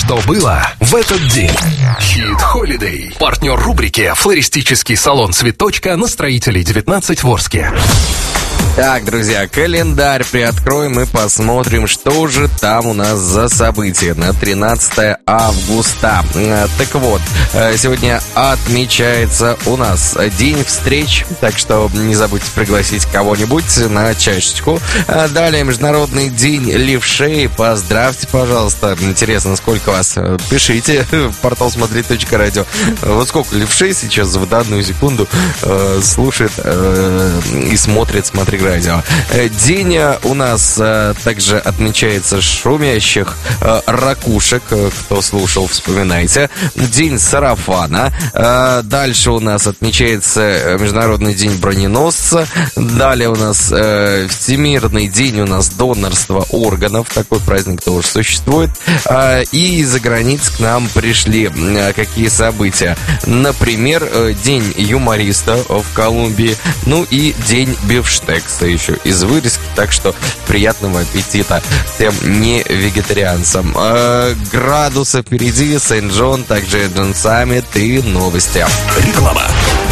что было в этот день. Хит Holiday. Партнер рубрики «Флористический салон Цветочка» на Строителей 19 в Орске. Так, друзья, календарь приоткроем и посмотрим, что же там у нас за события на 13 августа. Так вот, сегодня отмечается у нас День встреч, так что не забудьте пригласить кого-нибудь на чашечку. Далее Международный день левшей. Поздравьте, пожалуйста. Интересно, сколько вас? Пишите в портал смотри.радио. Вот сколько левшей сейчас в данную секунду слушает и смотрит «Смотри радио». День у нас также отмечается шумящих ракушек. Кто слушал, вспоминайте. День сарафана. Дальше у нас отмечается Международный день броненосца. Далее у нас Всемирный день у нас донорства органов. Такой праздник тоже существует. И из-за границ к нам пришли какие события. Например, День юмориста в Колумбии. Ну и День бифштекса еще из вырезки. Так что приятного аппетита всем не вегетарианцам. Градусы впереди, Сент-Джон, также Джон Саммит и новости. Реклама.